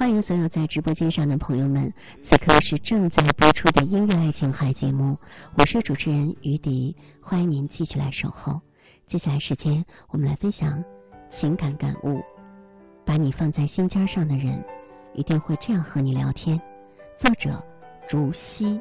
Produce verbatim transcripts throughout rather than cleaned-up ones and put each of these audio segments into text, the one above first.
欢迎所有在直播间上的朋友们，此刻是正在播出的音乐爱情海节目，我是主持人于迪，欢迎您继续来守候。接下来时间我们来分享情感感悟，把你放在心尖上的人一定会这样和你聊天。作者竹溪。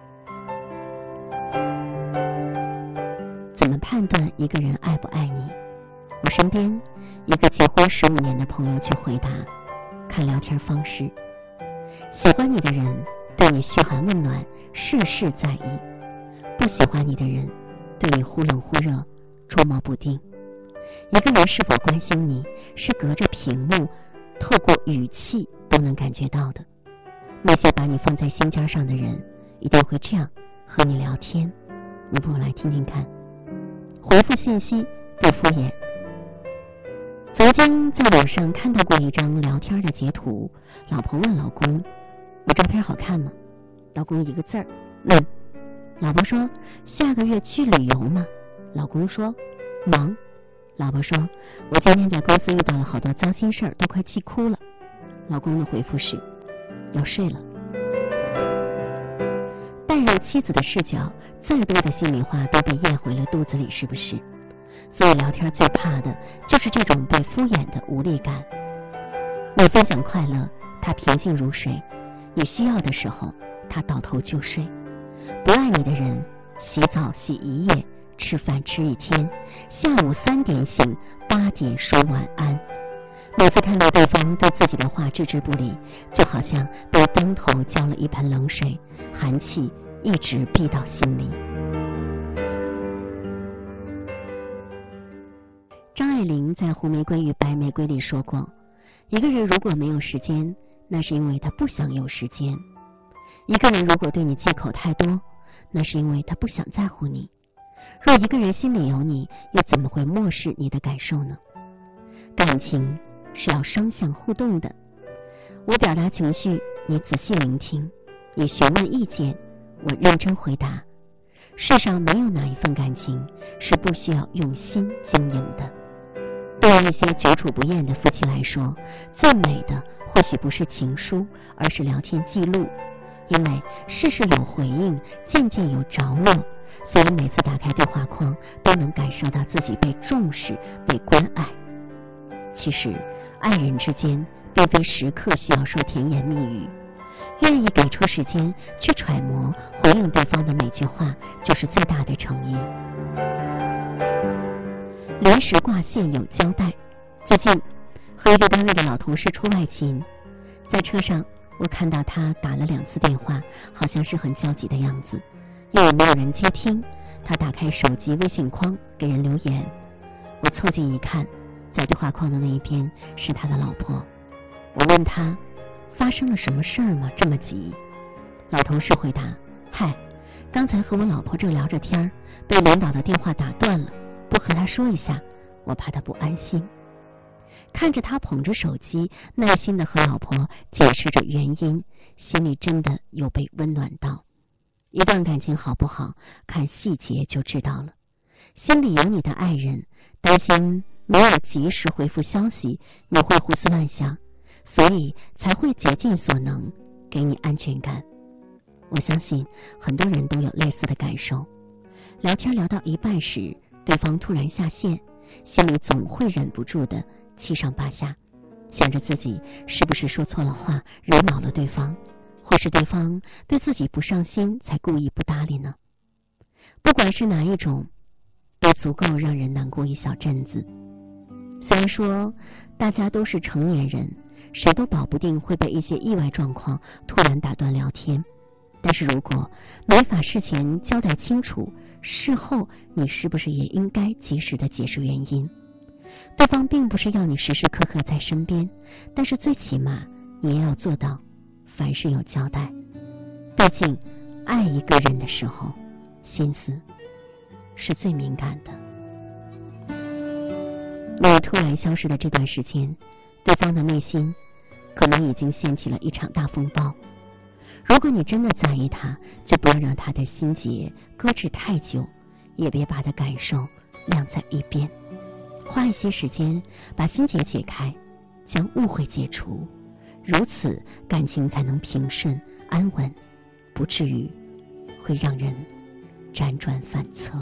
怎么判断一个人爱不爱你？我身边一个结婚十五年的朋友却回答，看聊天方式。喜欢你的人对你嘘寒问暖，事事在意；不喜欢你的人对你忽冷忽热，捉摸不定。一个人是否关心你，是隔着屏幕透过语气都能感觉到的。那些把你放在心尖上的人一定会这样和你聊天，你不如来听听看。回复信息不敷衍。曾经在网上看到过一张聊天的截图，老婆问老公，我照片好看吗？老公一个字儿，嗯。老婆说，下个月去旅游吗？老公说，忙。老婆说，我今天在公司遇到了好多糟心事儿，都快气哭了。老公的回复是，要睡了。带入妻子的视角，再多的心里话都被咽回了肚子里，是不是？所以聊天最怕的就是这种被敷衍的无力感。你分享快乐，他平静如水；你需要的时候，他倒头就睡。不爱你的人，洗澡洗一夜，吃饭吃一天，下午三点醒，八点说晚安。每次看到对方对自己的话置之不理，就好像被当头浇了一盆冷水，寒气一直逼到心里。张爱玲在《红玫瑰与白玫瑰》里说过，一个人如果没有时间，那是因为他不想有时间；一个人如果对你借口太多，那是因为他不想在乎你。若一个人心里有你，又怎么会漠视你的感受呢？感情是要双向互动的，我表达情绪，你仔细聆听；你询问意见，我认真回答。世上没有哪一份感情是不需要用心经营的。对于一些久处不厌的夫妻来说，最美的或许不是情书，而是聊天记录。因为事事有回应，件件有着落，所以每次打开对话框都能感受到自己被重视，被关爱。其实爱人之间并非时刻需要说甜言蜜语，愿意给出时间去揣摩回应对方的每句话，就是最大的诚意。临时挂线有交代。最近和一个单位的老同事出外勤，在车上我看到他打了两次电话，好像是很焦急的样子，又有没有人接听，他打开手机微信框给人留言。我凑近一看，在对话框的那一边是他的老婆。我问他发生了什么事儿吗？这么急？老同事回答，嗨，刚才和我老婆正聊着天，被领导的电话打断了，不和他说一下，我怕他不安心。看着他捧着手机，耐心地和老婆解释着原因，心里真的有被温暖到。一段感情好不好，看细节就知道了。心里有你的爱人，担心没有及时回复消息，你会胡思乱想，所以才会竭尽所能给你安全感。我相信很多人都有类似的感受。聊天聊到一半时，对方突然下线，心里总会忍不住的七上八下，想着自己是不是说错了话，惹恼了对方，或是对方对自己不上心才故意不搭理呢？不管是哪一种，都足够让人难过一小阵子。虽然说大家都是成年人，谁都保不定会被一些意外状况突然打断聊天，但是如果没法事前交代清楚，事后你是不是也应该及时的解释原因？对方并不是要你时时刻刻在身边，但是最起码你也要做到凡事有交代。毕竟爱一个人的时候，心思是最敏感的。你突然消失的这段时间，对方的内心可能已经掀起了一场大风暴。如果你真的在意他，就不要让他的心结搁置太久，也别把他感受晾在一边。花一些时间把心结解开，将误会解除， 如此感情才能平顺安稳，不至于会让人辗转反侧。